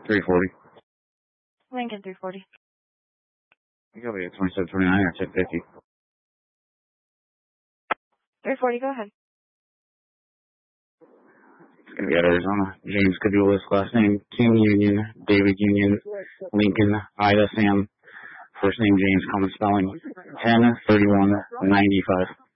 340. Lincoln 340. You got me at 2729 or 1050. 340, go ahead. It's going to be at Arizona. James Cadulas, last name Kim Union, David Union, Lincoln, Ida Sam. First name James, common spelling 103195.